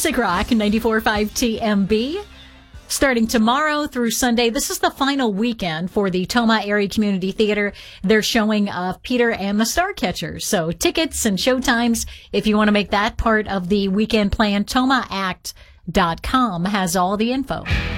Classic Rock 94.5 TMB. Starting tomorrow through Sunday, this is the final weekend for the Tomah Area Community Theater. They're showing Peter and the Starcatchers. So tickets and showtimes, if you want to make that part of the weekend plan, tomaact.com has all the info.